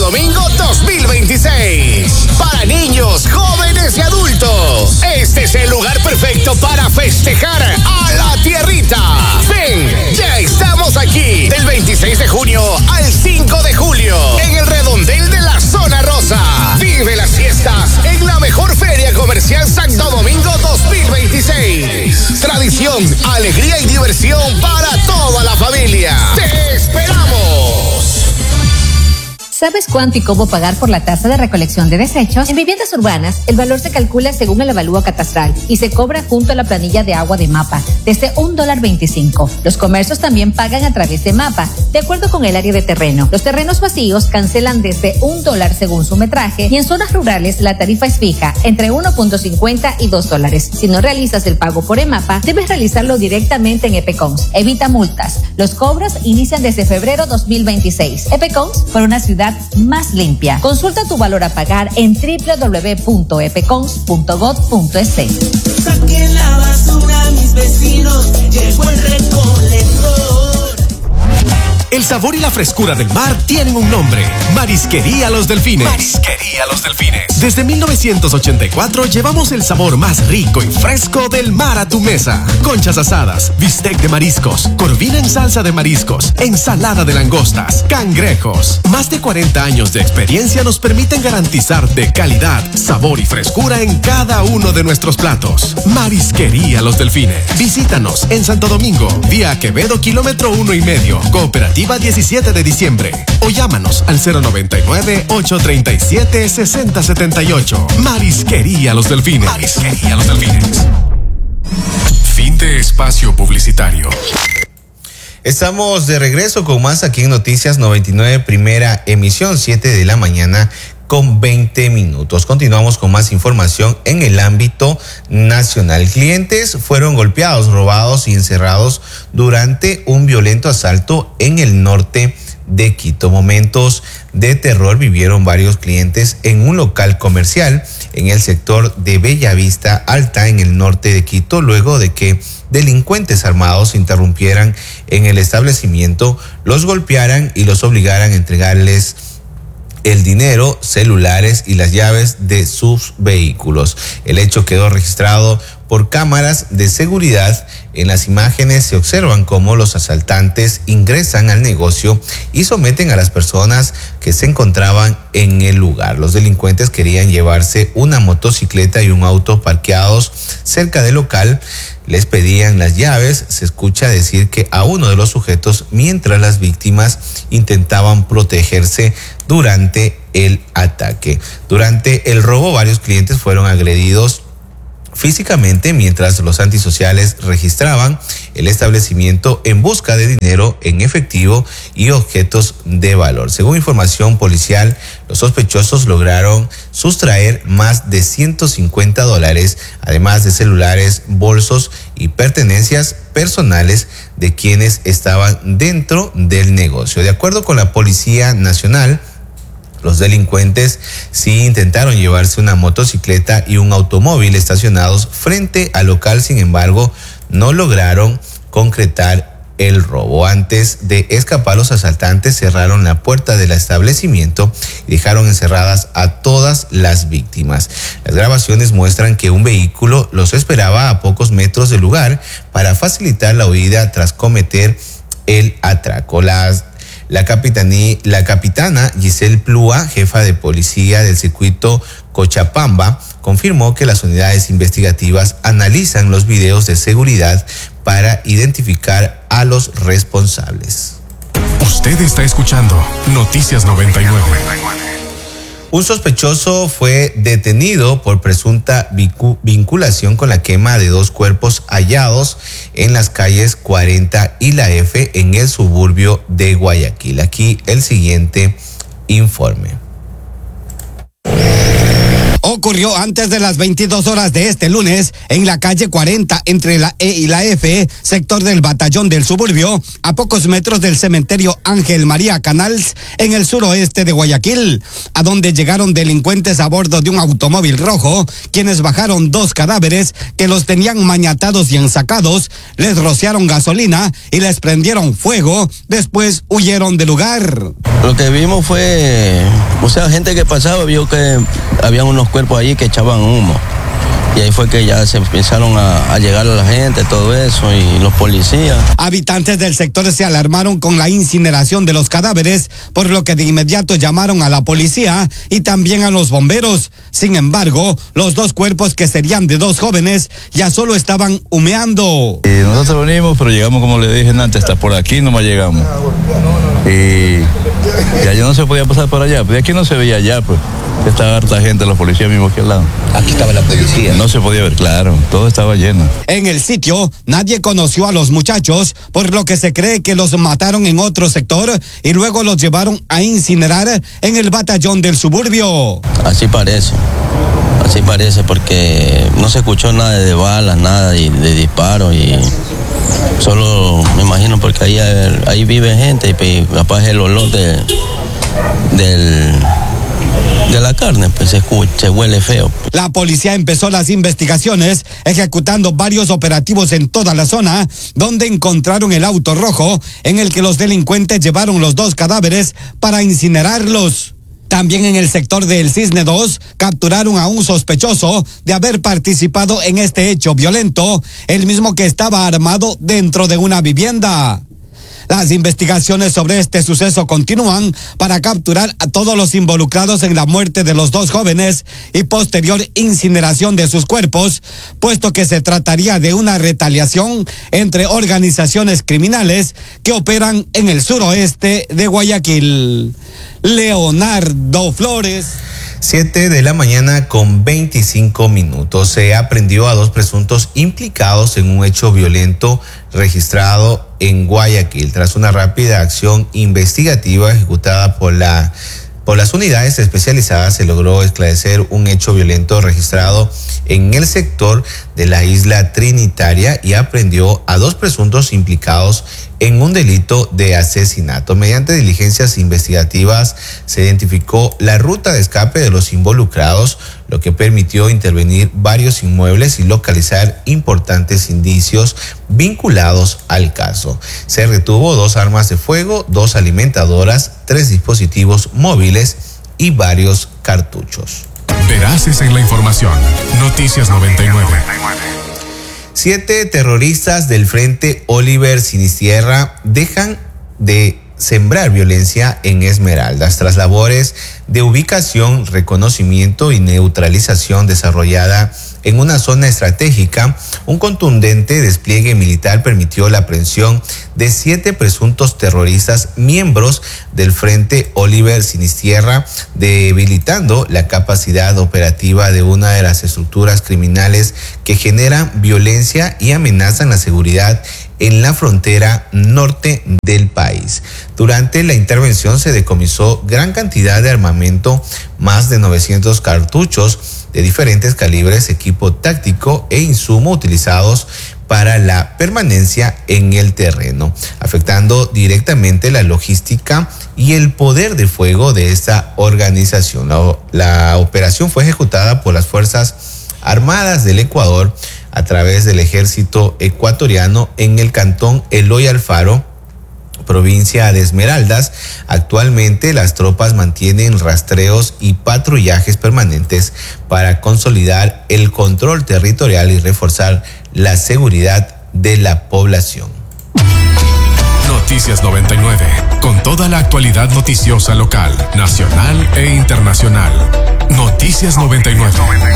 Domingo 2026. Para niños, jóvenes y adultos, este es el lugar perfecto para festejar a la tierrita. Ven, ya estamos aquí del 26 de junio al 5 de julio en el redondel de la Zona Rosa. Vive las fiestas en la mejor feria comercial Santo Domingo 2026. Tradición, alegría y diversión para toda la familia. ¡Te esperamos! ¿Sabes cuánto y cómo pagar por la tasa de recolección de desechos? En viviendas urbanas, el valor se calcula según el avalúo catastral y se cobra junto a la planilla de agua de MAPA, desde $1.25. Los comercios también pagan a través de MAPA, de acuerdo con el área de terreno. Los terrenos vacíos cancelan desde $1 según su metraje y en zonas rurales la tarifa es fija, entre $1.50 y $2. Si no realizas el pago por EMAPA, debes realizarlo directamente en EPECONS. Evita multas. Los cobros inician desde febrero 2026. EPECONS, por una ciudad más limpia. Consulta tu valor a pagar en www.epecons.gov.es. Saquen la basura, mis vecinos, llegó el recolector. El sabor y la frescura del mar tienen un nombre: Marisquería Los Delfines. Marisquería Los Delfines. Desde 1984 llevamos el sabor más rico y fresco del mar a tu mesa. Conchas asadas, bistec de mariscos, corvina en salsa de mariscos, ensalada de langostas, cangrejos. Más de 40 años de experiencia nos permiten garantizarte calidad, sabor y frescura en cada uno de nuestros platos. Marisquería Los Delfines. Visítanos en Santo Domingo, vía Quevedo, kilómetro 1,5, Cooperativa 17 de diciembre. O llámanos al 099-837-6078. Marisquería Los Delfines. Marisquería Los Delfines. Fin de espacio publicitario. Estamos de regreso con más aquí en Noticias 99, primera emisión, 7 de la mañana con 20 minutos. Continuamos con más información en el ámbito nacional. Clientes fueron golpeados, robados y encerrados durante un violento asalto en el norte de Quito. Momentos de terror vivieron varios clientes en un local comercial en el sector de Bellavista Alta, en el norte de Quito, luego de que delincuentes armados interrumpieran en el establecimiento, los golpearan y los obligaran a entregarles el dinero, celulares y las llaves de sus vehículos. El hecho quedó registrado por cámaras de seguridad. En las imágenes se observan cómo los asaltantes ingresan al negocio y someten a las personas que se encontraban en el lugar. Los delincuentes querían llevarse una motocicleta y un auto parqueados cerca del local. Les pedían las llaves. Se escucha decir que a uno de los sujetos, mientras las víctimas intentaban protegerse durante el ataque. Durante el robo, varios clientes fueron agredidos físicamente mientras los antisociales registraban el establecimiento en busca de dinero en efectivo y objetos de valor. Según información policial, los sospechosos lograron sustraer más de $150, además de celulares, bolsos y pertenencias personales de quienes estaban dentro del negocio. De acuerdo con la Policía Nacional, los delincuentes sí intentaron llevarse una motocicleta y un automóvil estacionados frente al local, sin embargo, no lograron concretar el robo. Antes de escapar, los asaltantes cerraron la puerta del establecimiento y dejaron encerradas a todas las víctimas. Las grabaciones muestran que un vehículo los esperaba a pocos metros del lugar para facilitar la huida tras cometer el atraco. La capitana Giselle Plúa, jefa de policía del circuito Cochapamba, confirmó que las unidades investigativas analizan los videos de seguridad para identificar a los responsables. Usted está escuchando Noticias 99. Un sospechoso fue detenido por presunta vinculación con la quema de 2 cuerpos hallados en las calles 40 y la F en el suburbio de Guayaquil. Aquí el siguiente informe. ocurrió antes de las 22 horas de este lunes en la calle 40 entre la E y la F, sector del Batallón del Suburbio, a pocos metros del cementerio Ángel María Canals, en el suroeste de Guayaquil, a donde llegaron delincuentes a bordo de un automóvil rojo, quienes bajaron 2 cadáveres que los tenían maniatados y ensacados, les rociaron gasolina y les prendieron fuego, después huyeron del lugar. Lo que vimos fue, gente que pasaba vio que habían unos cuerpos allí que echaban humo. Y ahí fue que ya se empezaron a llegar a la gente, todo eso, y los policías. Habitantes del sector se alarmaron con la incineración de los cadáveres, por lo que de inmediato llamaron a la policía y también a los bomberos. Sin embargo, los 2 cuerpos, que serían de 2 jóvenes, ya solo estaban humeando. Nosotros venimos, pero llegamos, como le dije antes, hasta por aquí nomás llegamos. Y allá no se podía pasar por allá, pues aquí no se veía allá, pues. Estaba harta gente, la policía mismo aquí al lado. Aquí estaba la policía. No se podía ver, claro, todo estaba lleno. En el sitio, nadie conoció a los muchachos, por lo que se cree que los mataron en otro sector y luego los llevaron a incinerar en el Batallón del Suburbio. Así parece porque no se escuchó nada de balas, nada de disparos, y solo me imagino porque ahí vive gente y pues, capaz el olor de la carne, pues se huele feo. La policía empezó las investigaciones, ejecutando varios operativos en toda la zona, donde encontraron el auto rojo en el que los delincuentes llevaron los 2 cadáveres para incinerarlos. También en el sector del Cisne 2 capturaron a un sospechoso de haber participado en este hecho violento, el mismo que estaba armado dentro de una vivienda. Las investigaciones sobre este suceso continúan para capturar a todos los involucrados en la muerte de los 2 jóvenes y posterior incineración de sus cuerpos, puesto que se trataría de una retaliación entre organizaciones criminales que operan en el suroeste de Guayaquil. Leonardo Flores. 7 de la mañana con 25 minutos. Se aprendió a 2 presuntos implicados en un hecho violento registrado en Guayaquil. Tras una rápida acción investigativa ejecutada por las unidades especializadas, se logró esclarecer un hecho violento registrado en el sector de la isla Trinitaria y aprendió a 2 presuntos implicados en un delito de asesinato. Mediante diligencias investigativas se identificó la ruta de escape de los involucrados, lo que permitió intervenir varios inmuebles y localizar importantes indicios vinculados al caso. Se retuvo 2 armas de fuego, 2 alimentadoras, 3 dispositivos móviles y varios cartuchos. Veraces en la información. Noticias 99. 7 terroristas del Frente Oliver Sinistierra dejan de sembrar violencia en Esmeraldas tras labores de ubicación, reconocimiento y neutralización desarrollada en una zona estratégica. Un contundente despliegue militar permitió la aprehensión de 7 presuntos terroristas miembros del Frente Oliver Sinistierra, debilitando la capacidad operativa de una de las estructuras criminales que generan violencia y amenazan la seguridad en la frontera norte del país. Durante la intervención se decomisó gran cantidad de armamento, más de 900 cartuchos de diferentes calibres, equipo táctico e insumo utilizados para la permanencia en el terreno, afectando directamente la logística y el poder de fuego de esta organización. La operación fue ejecutada por las Fuerzas Armadas del Ecuador a través del ejército ecuatoriano en el cantón Eloy Alfaro, provincia de Esmeraldas. Actualmente las tropas mantienen rastreos y patrullajes permanentes para consolidar el control territorial y reforzar la seguridad de la población. Noticias 99, con toda la actualidad noticiosa local, nacional e internacional. Noticias 99.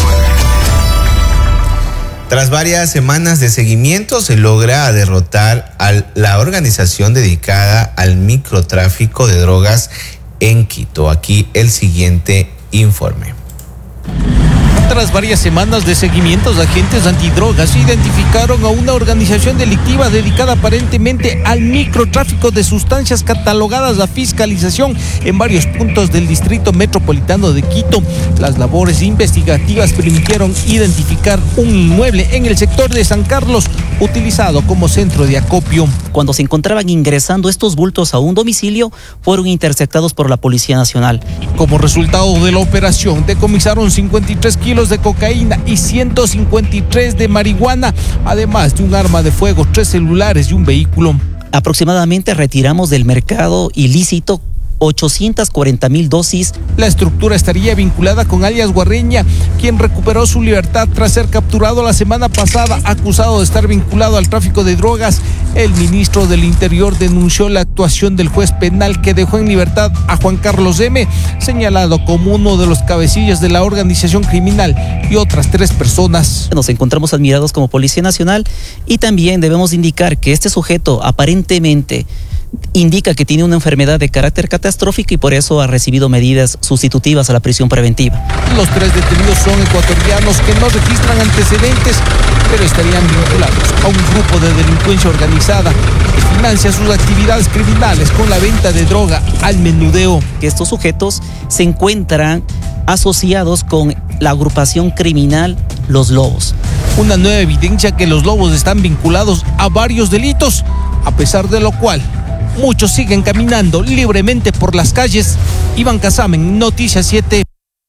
Tras varias semanas de seguimiento, se logra derrotar a la organización dedicada al microtráfico de drogas en Quito. Aquí el siguiente informe. Tras varias semanas de seguimientos, agentes antidrogas identificaron a una organización delictiva dedicada aparentemente al microtráfico de sustancias catalogadas a fiscalización en varios puntos del distrito metropolitano de Quito. Las labores investigativas permitieron identificar un inmueble en el sector de San Carlos utilizado como centro de acopio. Cuando se encontraban ingresando estos bultos a un domicilio, fueron interceptados por la Policía Nacional. Como resultado de la operación, decomisaron 53 kilos de cocaína y 153 de marihuana, además de un arma de fuego, 3 celulares y un vehículo. Aproximadamente retiramos del mercado ilícito 840,000 dosis. La estructura estaría vinculada con alias Guarreña, quien recuperó su libertad tras ser capturado la semana pasada, acusado de estar vinculado al tráfico de drogas. El ministro del Interior denunció la actuación del juez penal que dejó en libertad a Juan Carlos M., señalado como uno de los cabecillas de la organización criminal, y otras 3 personas. Nos encontramos admirados como Policía Nacional, y también debemos indicar que este sujeto aparentemente indica que tiene una enfermedad de carácter catastrófico y por eso ha recibido medidas sustitutivas a la prisión preventiva. Los 3 detenidos son ecuatorianos que no registran antecedentes, pero estarían vinculados a un grupo de delincuencia organizada que financia sus actividades criminales con la venta de droga al menudeo. Estos sujetos se encuentran asociados con la agrupación criminal Los Lobos. Una nueva evidencia que los Lobos están vinculados a varios delitos, a pesar de lo cual muchos siguen caminando libremente por las calles. Iván Casamen, Noticias 7.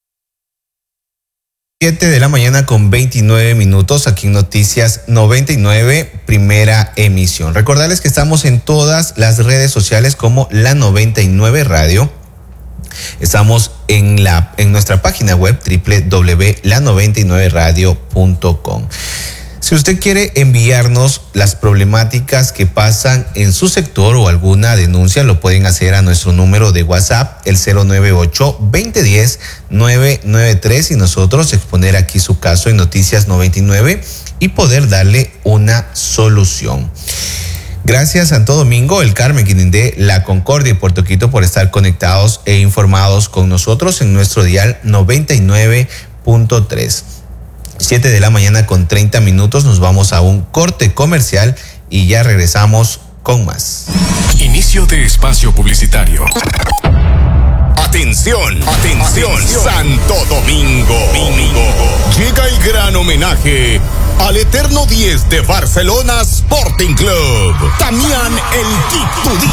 7 de la mañana con 29 minutos aquí en Noticias 99, primera emisión. Recordarles que estamos en todas las redes sociales como La 99 Radio. Estamos en nuestra página web www.la99radio.com. Si usted quiere enviarnos las problemáticas que pasan en su sector o alguna denuncia, lo pueden hacer a nuestro número de WhatsApp, el 098-2010-993, y nosotros exponer aquí su caso en Noticias 99 y poder darle una solución. Gracias Santo Domingo, el Carmen, Quinindé, La Concordia y Puerto Quito por estar conectados e informados con nosotros en nuestro dial 99.3. 7 de la mañana con 30 minutos, nos vamos a un corte comercial y ya regresamos con más. Inicio de espacio publicitario. Atención, atención, Santo Domingo. Llega el gran homenaje al eterno 10 de Barcelona Sporting Club, Damián El Titudí.